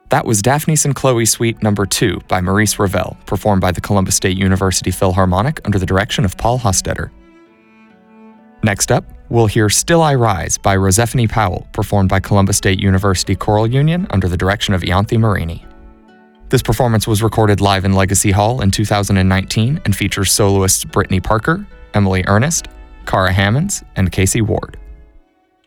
That was Daphnis and Chloe Suite No. 2 by Maurice Ravel, performed by the Columbus State University Philharmonic under the direction of Paul Hostetter. Next up, we'll hear Still I Rise by Rosephanie Powell, performed by Columbus State University Choral Union under the direction of Ianthi Marini. This performance was recorded live in Legacy Hall in 2019 and features soloists Brittany Parker, Emily Ernest, Cara Hammonds, and Casey Ward.